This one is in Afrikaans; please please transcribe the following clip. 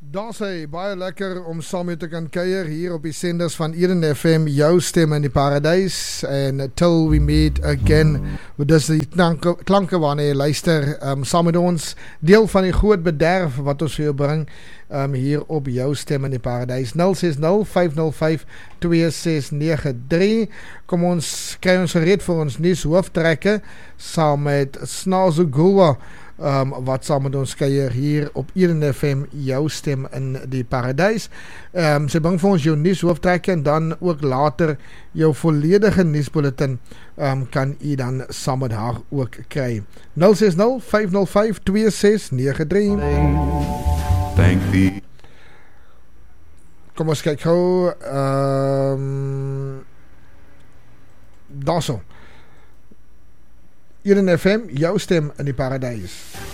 Daar sê baie lekker om saam met te kan kuier hier op die senders van Eden FM, jou stem in die paradys. En till we meet again, dis die klanke waarna jy luister saam met ons, deel van die groot bederf wat ons vir jou bring hier op jou stem in die paradys. 060-505-2693. Kom ons kry ons gereed vir ons nuus hooftrekke saam met Snazo Gulwa, wat saam met ons kuier hier op Eden FM, jou stem in die paradys. Sy bring vir ons jou nuus hooftrekke en dan ook later jou volledige nuusbulletin kan u dan saam met haar ook kry. 060-505-2693. Kom ons kyk gou, daar so. Eden FM, jou stem in die paradys.